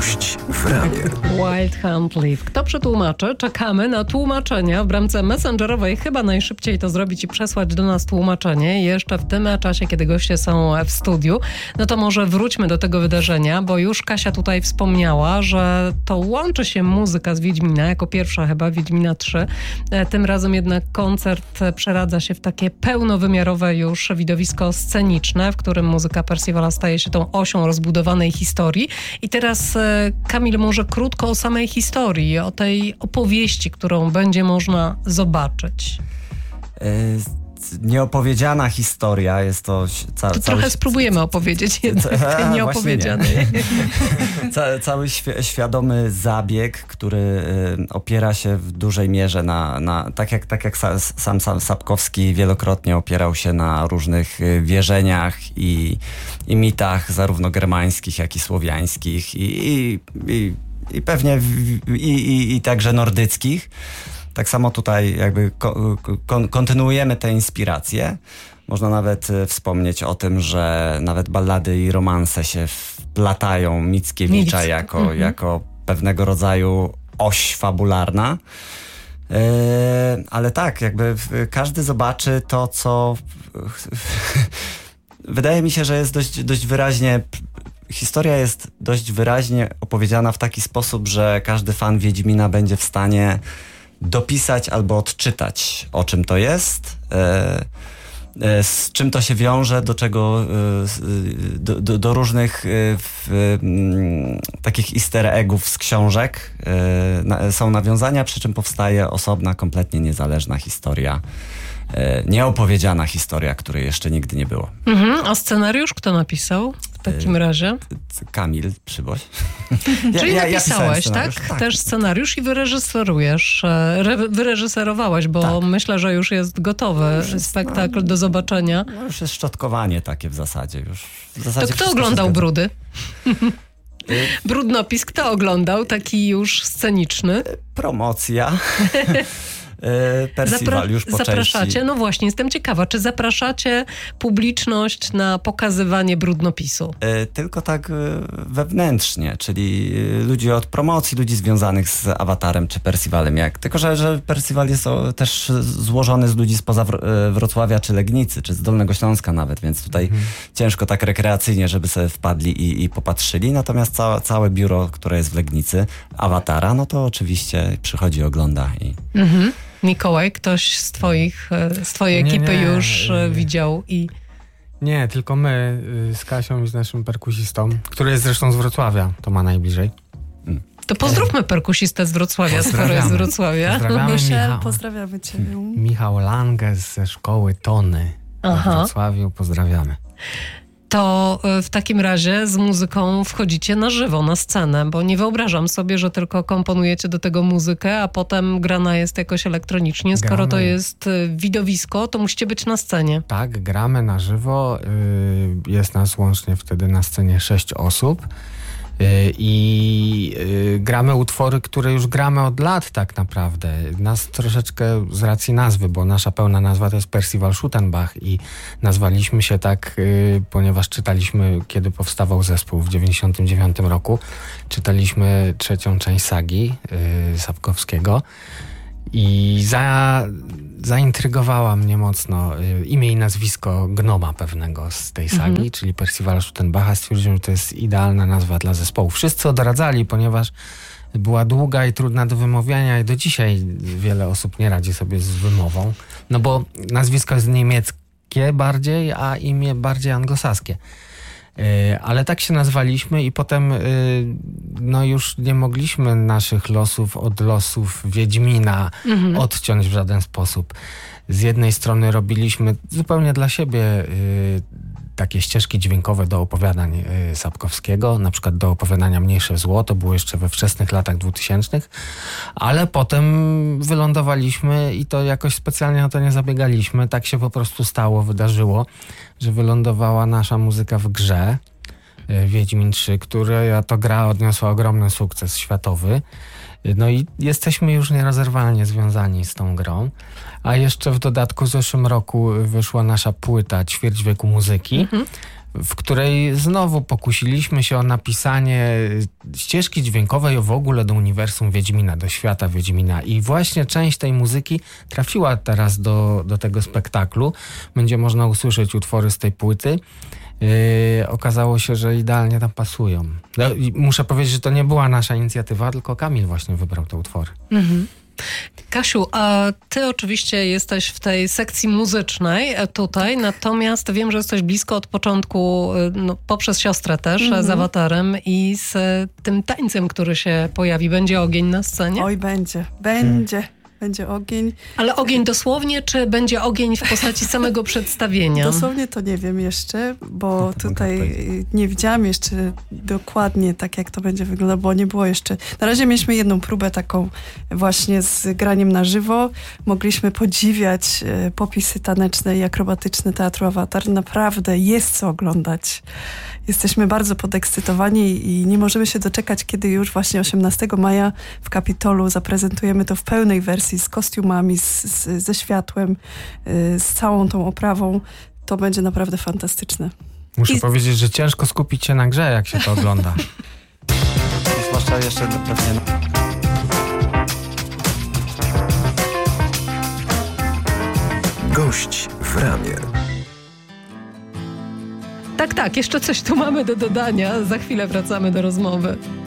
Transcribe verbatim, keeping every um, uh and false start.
Gość w radiu. Wild Hunt Live. Kto przetłumaczy? Czekamy na tłumaczenia. W bramce messengerowej chyba najszybciej to zrobić i przesłać do nas tłumaczenie jeszcze w tym czasie, kiedy goście są w studiu. No to może wróćmy do tego wydarzenia, bo już Kasia tutaj wspomniała, że to łączy się muzyka z Wiedźmina, jako pierwsza chyba, Wiedźmina trzy. Tym razem jednak koncert przeradza się w takie pełnowymiarowe już widowisko sceniczne, w którym muzyka Percivala staje się tą osią rozbudowanej historii. I teraz Kamil, może krótko o samej historii, o tej opowieści, którą będzie można zobaczyć. Nieopowiedziana historia jest to... Ca- to cały, trochę spróbujemy opowiedzieć jednak tej nieopowiedzianej. Nie. Ca- cały świ- świadomy zabieg, który y, opiera się w dużej mierze na... na tak jak, tak jak sa- sam, sam Sapkowski wielokrotnie opierał się na różnych y, wierzeniach i, i mitach, zarówno germańskich, jak i słowiańskich i, i, i, i pewnie w, i, i, i także nordyckich. Tak samo tutaj jakby ko- kon- kontynuujemy te inspiracje. Można nawet y, wspomnieć o tym, że nawet ballady i romanse się wplatają Mickiewicza Mic. jako, mhm. jako pewnego rodzaju oś fabularna. Yy, ale tak, jakby każdy zobaczy to, co... Wydaje mi się, że jest dość, dość wyraźnie... Historia jest dość wyraźnie opowiedziana w taki sposób, że każdy fan Wiedźmina będzie w stanie dopisać albo odczytać, o czym to jest, e, e, z czym to się wiąże, do czego, e, do, do, do różnych e, w, m, takich easter eggów z książek e, na, są nawiązania, przy czym powstaje osobna, kompletnie niezależna historia, e, nieopowiedziana historia, której jeszcze nigdy nie było. Mhm. A scenariusz kto napisał w takim razie? Kamil Przyboś. Czyli ja, ja, napisałeś, ja tak? tak? Też scenariusz i wyreżyserujesz. Re- wyreżyserowałeś, bo tak. Myślę, że już jest gotowy już jest, spektakl no, do zobaczenia. No już jest szczotkowanie takie w zasadzie. Już w zasadzie to kto oglądał się Brudy? Brudnopis kto oglądał? Taki już sceniczny? Promocja. Percival już po Zapraszacie? części. No właśnie, jestem ciekawa, czy zapraszacie publiczność na pokazywanie brudnopisu? Tylko tak wewnętrznie, czyli ludzi od promocji, ludzi związanych z Awatarem czy Percivalem. Jak. Tylko, że, że Percival jest o, też złożony z ludzi spoza Wrocławia czy Legnicy, czy z Dolnego Śląska nawet, więc tutaj mhm. ciężko tak rekreacyjnie, żeby sobie wpadli i, i popatrzyli. Natomiast ca, całe biuro, które jest w Legnicy, Awatara, no to oczywiście przychodzi, ogląda i... Mhm. Mikołaj, ktoś z twoich, z twojej nie, ekipy nie, już nie. widział i... Nie, tylko my z Kasią i z naszym perkusistą, który jest zresztą z Wrocławia, to ma najbliżej. To pozdrówmy perkusistę z Wrocławia, skoro jest z Wrocławia. Pozdrawiamy, Michał. Pozdrawiamy ciebie. Michał Lange ze szkoły Tony Aha. w Wrocławiu. Pozdrawiamy. To w takim razie z muzyką wchodzicie na żywo, na scenę, bo nie wyobrażam sobie, że tylko komponujecie do tego muzykę, a potem grana jest jakoś elektronicznie. Skoro gramy. to jest widowisko, to musicie być na scenie. Tak, gramy na żywo. Jest nas łącznie wtedy na scenie sześć osób. I gramy utwory, które już gramy od lat tak naprawdę. Nas troszeczkę z racji nazwy, bo nasza pełna nazwa to jest Percival Schuttenbach i nazwaliśmy się tak, ponieważ czytaliśmy, kiedy powstawał zespół w dziewięćdziesiątym dziewiątym roku. Czytaliśmy trzecią część sagi Sapkowskiego i za, zaintrygowała mnie mocno y, imię i nazwisko gnoma pewnego z tej sagi, mhm. czyli Percivala Schuttenbacha. Stwierdziłem, że to jest idealna nazwa dla zespołu. Wszyscy odradzali, ponieważ była długa i trudna do wymawiania i do dzisiaj wiele osób nie radzi sobie z wymową, no bo nazwisko jest niemieckie bardziej, a imię bardziej anglosaskie. Ale tak się nazwaliśmy i potem no już nie mogliśmy naszych losów od losów Wiedźmina mhm. odciąć w żaden sposób. Z jednej strony robiliśmy zupełnie dla siebie takie ścieżki dźwiękowe do opowiadań Sapkowskiego, na przykład do opowiadania Mniejsze Zło, to było jeszcze we wczesnych latach dwutysięcznych, ale potem wylądowaliśmy i to jakoś specjalnie na to nie zabiegaliśmy, tak się po prostu stało, wydarzyło, że wylądowała nasza muzyka w grze Wiedźmin trzy, która to gra odniosła ogromny sukces światowy. No i jesteśmy już nierozerwalnie związani z tą grą. A jeszcze w dodatku w zeszłym roku wyszła nasza płyta Ćwierć wieku muzyki, mhm. w której znowu pokusiliśmy się o napisanie ścieżki dźwiękowej w ogóle do uniwersum Wiedźmina, do świata Wiedźmina. I właśnie część tej muzyki trafiła teraz do, do tego spektaklu. Będzie można usłyszeć utwory z tej płyty. Yy, okazało się, że idealnie tam pasują. No, muszę powiedzieć, że to nie była nasza inicjatywa, tylko Kamil właśnie wybrał te utwory. Mhm. Kasiu, a ty oczywiście jesteś w tej sekcji muzycznej tutaj, natomiast wiem, że jesteś blisko od początku, no, poprzez siostrę też, mm-hmm. z Awatarem i z tym tańcem, który się pojawi. Będzie ogień na scenie? Oj, będzie. Będzie. Hmm. Będzie ogień. Ale ogień dosłownie, czy będzie ogień w postaci samego przedstawienia? Dosłownie to nie wiem jeszcze, bo tutaj nie widziałam jeszcze dokładnie tak, jak to będzie wyglądało, bo nie było jeszcze... Na razie mieliśmy jedną próbę taką właśnie z graniem na żywo. Mogliśmy podziwiać popisy taneczne i akrobatyczne Teatru Awatar. Naprawdę jest co oglądać. Jesteśmy bardzo podekscytowani i nie możemy się doczekać, kiedy już właśnie osiemnastego maja w Kapitolu zaprezentujemy to w pełnej wersji, z kostiumami, z, z, ze światłem, yy, z całą tą oprawą. To będzie naprawdę fantastyczne. Muszę I... powiedzieć, że ciężko skupić się na grze, jak się to ogląda. Zwłaszcza jeszcze pewnie... Gość w ramie. Tak, tak, jeszcze coś tu mamy do dodania. Za chwilę wracamy do rozmowy.